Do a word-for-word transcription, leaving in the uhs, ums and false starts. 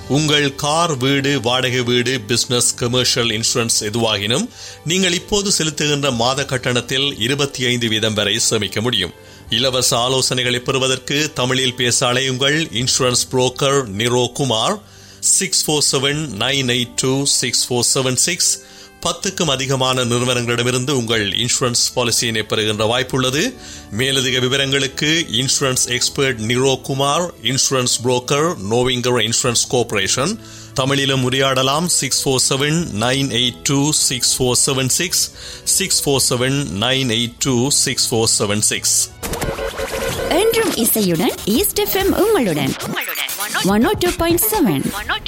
உங்கள் கார், வீடு, வாடகை வீடு, பிசினஸ், கமர்ஷியல் இன்சூரன்ஸ் எதுவாகினும் நீங்கள் இப்போது செலுத்துகின்ற மாத கட்டணத்தில் இருபத்தி ஐந்து வீதம் வரை சேமிக்க முடியும். இலவச ஆலோசனைகளை பெறுவதற்கு தமிழில் பேச அழையுங்கள். Insurance broker Niro Kumar six four seven nine eight two six four seven six. பத்துக்கும் அதிகமான நிறுவனங்களிடமிருந்து உங்கள் இன்சூரன்ஸ் பாலிசியினை பெறுகின்ற வாய்ப்புள்ளது. மேலதிக விவரங்களுக்கு insurance expert Niro Kumar, insurance broker நோவிங்கர் insurance corporation. தமிழிலும் உரையாடலாம். Six four seven nine eight two six four seven six six four seven nine eight two six four seven six. என்றும் இசையுடன் ஈஸ்ட் எஃப்எம் உங்களுடன் ஒன் ஓ டூ பாயிண்ட் செவன்.